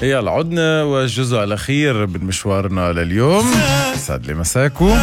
يلا عدنا والجزء الأخير من مشوارنا لليوم. سعد لي مساكو،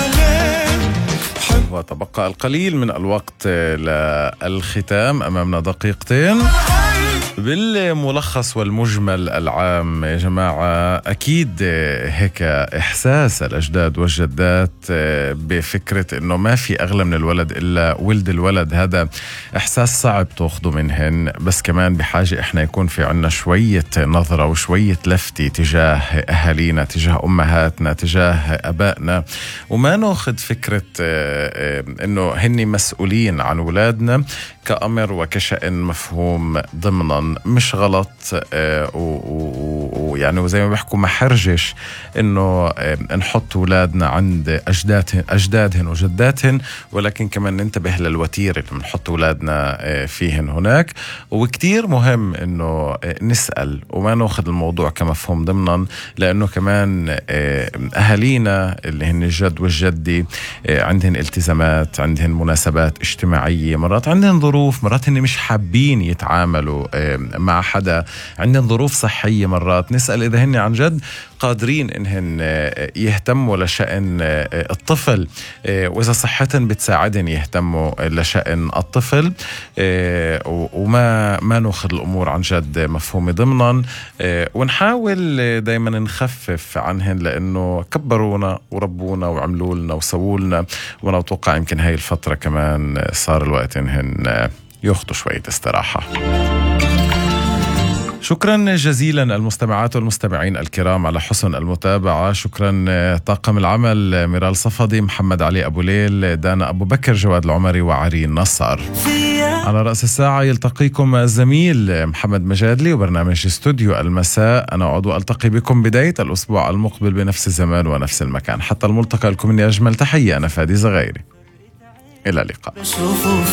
وتبقى القليل من الوقت للختام، أمامنا دقيقتين. بالملخص والمجمل العام يا جماعة، أكيد هيك إحساس الأجداد والجدات بفكرة إنه ما في أغلى من الولد إلا ولد الولد، هذا إحساس صعب تأخذه منهن، بس كمان بحاجة إحنا يكون في عنا شوية نظرة وشوية لفتة تجاه أهالينا، تجاه أمهاتنا، تجاه أبائنا، وما نأخذ فكرة إنه هني مسؤولين عن أولادنا كأمر وكشأن مفهوم ضمنا مش غلط. ويعني وزي ما بيحكوا ما حرجش إنه نحط أولادنا عند أجدادهن وجداتهن، ولكن كمان ننتبه للوتيرة اللي بنحط أولادنا فيهن هناك. وكتير مهم إنه نسأل وما نأخذ الموضوع كمفهوم ضمنا، لأنه كمان أهالينا اللي هن الجد والجدي عندهن التزامات، عندهن مناسبات اجتماعية، مرات عندهن ظروف، مرات هن مش حابين يتعاملوا مع حدا، عندهن ظروف صحية. مرات نسأل إذا هن عن جد قادرين إنهن يهتموا لشأن الطفل، وإذا صحتهم بتساعدهم يهتموا لشأن الطفل، وما نأخذ الأمور عن جد مفهومة ضمنا، ونحاول دايما نخفف عنهن، لأنه كبرونا وربونا وعملوا لنا وسووا لنا. وأنا أتوقع يمكن هاي الفترة كمان صار الوقت إنهن ياخدوا شوية استراحة. شكرا جزيلا المستمعات والمستمعين الكرام على حسن المتابعة. شكرا طاقم العمل ميرال صفدي، محمد علي أبو ليل، دانا أبو بكر، جواد العمري، وعرين نصر. على رأس الساعة يلتقيكم الزميل محمد مجادلي وبرنامج استوديو المساء. أنا أعود وألتقي بكم بداية الأسبوع المقبل بنفس الزمان ونفس المكان. حتى الملتقى لكم مني أجمل تحية، أنا فادي زغيري، إلى اللقاء.